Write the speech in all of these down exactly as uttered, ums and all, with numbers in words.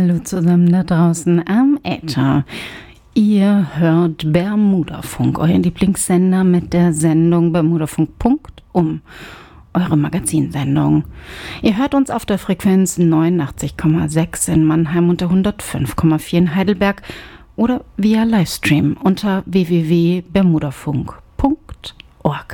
Hallo zusammen da draußen am Äther. Ihr hört Bermudafunk, euren Lieblingssender mit der Sendung Bermudafunk Punkt um, eure Magazinsendung. Ihr hört uns auf der Frequenz neunundachtzig Komma sechs in Mannheim und der hundertfünf Komma vier in Heidelberg oder via Livestream unter w w w punkt bermudafunk punkt org.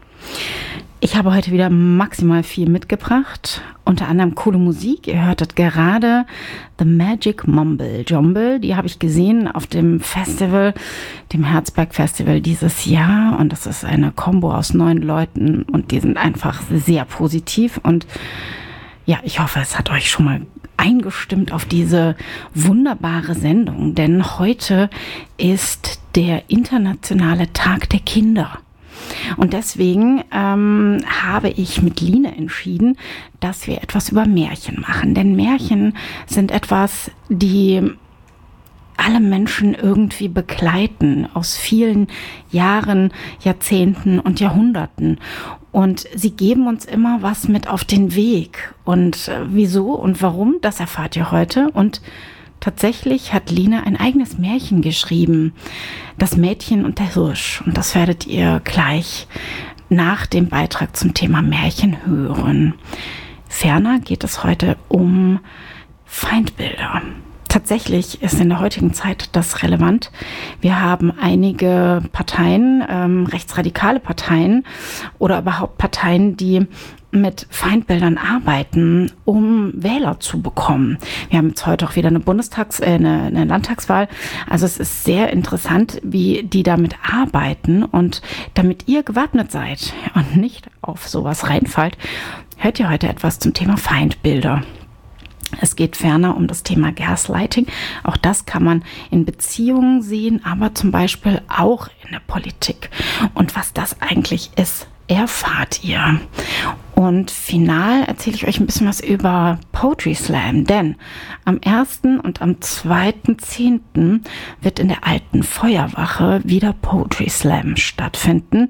Ich habe heute wieder maximal viel mitgebracht, unter anderem coole Musik. Ihr hörtet gerade The Magic Mumble Jumble, die habe ich gesehen auf dem Festival, dem Herzberg Festival dieses Jahr, und das ist eine Kombo aus neun Leuten und die sind einfach sehr positiv und ja, ich hoffe, es hat euch schon mal eingestimmt auf diese wunderbare Sendung, denn heute ist der internationale Tag der Kinder. Und deswegen ähm, habe ich mit Line entschieden, dass wir etwas über Märchen machen. Denn Märchen sind etwas, die alle Menschen irgendwie begleiten aus vielen Jahren, Jahrzehnten und Jahrhunderten. Und sie geben uns immer was mit auf den Weg. Und äh, wieso und warum, das erfahrt ihr heute. Und tatsächlich hat Line ein eigenes Märchen geschrieben, Das Mädchen und der Hirsch. Und das werdet ihr gleich nach dem Beitrag zum Thema Märchen hören. Ferner geht es heute um Feindbilder. Tatsächlich ist in der heutigen Zeit das relevant. Wir haben einige Parteien, ähm, rechtsradikale Parteien oder überhaupt Parteien, die mit Feindbildern arbeiten, um Wähler zu bekommen. Wir haben jetzt heute auch wieder eine Bundestags-, äh, eine, eine Landtagswahl. Also es ist sehr interessant, wie die damit arbeiten. Und damit ihr gewappnet seid und nicht auf sowas reinfallt, hört ihr heute etwas zum Thema Feindbilder. Es geht ferner um das Thema Gaslighting. Auch das kann man in Beziehungen sehen, aber zum Beispiel auch in der Politik. Und was das eigentlich ist, erfahrt ihr. Und final erzähle ich euch ein bisschen was über Poetry Slam, denn am ersten und am zweiten zehnten wird in der alten Feuerwache wieder Poetry Slam stattfinden.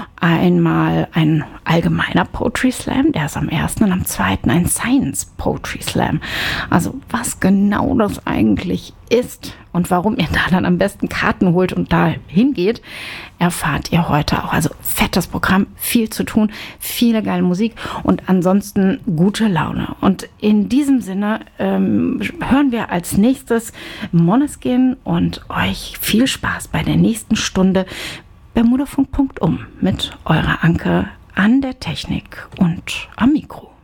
Einmal ein allgemeiner Poetry Slam, der ist am ersten und am zweiten ein Science Poetry Slam. Also was genau das eigentlich ist und warum ihr da dann am besten Karten holt und da hingeht, erfahrt ihr heute auch. Also fettes Programm, viel zu tun, viele geile Musik und ansonsten gute Laune. Und in diesem Sinne ähm, hören wir als nächstes Måneskin und euch viel Spaß bei der nächsten Stunde Bermudafunk Punkt um mit eurer Anke an der Technik und am Mikro.